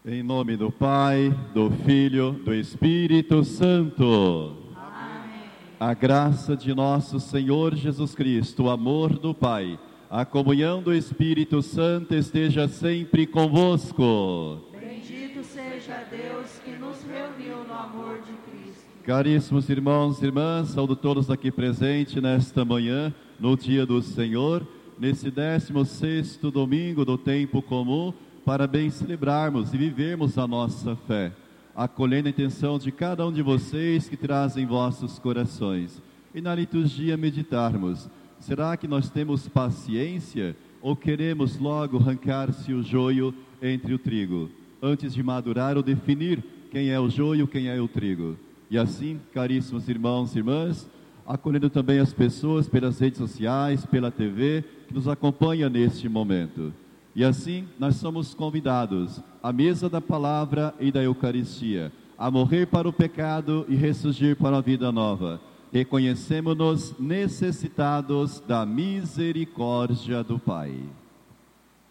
Em nome do Pai, do Filho, do Espírito Santo. Amém. A graça de nosso Senhor Jesus Cristo, o amor do Pai, a comunhão do Espírito Santo esteja sempre convosco. Bendito seja Deus que nos reuniu no amor de Cristo. Caríssimos irmãos e irmãs, saúdo todos aqui presentes nesta manhã, no dia do Senhor, nesse 16º domingo do tempo comum, para bem celebrarmos e vivermos a nossa fé, acolhendo a intenção de cada um de vocês que trazem vossos corações. E na liturgia meditarmos, será que nós temos paciência ou queremos logo arrancar-se o joio entre o trigo, antes de madurar ou definir quem é o joio, quem é o trigo? E assim, caríssimos irmãos e irmãs, acolhendo também as pessoas pelas redes sociais, pela TV, que nos acompanham neste momento. E assim, nós somos convidados à mesa da palavra e da Eucaristia, a morrer para o pecado e ressurgir para a vida nova. Reconhecemos-nos necessitados da misericórdia do Pai.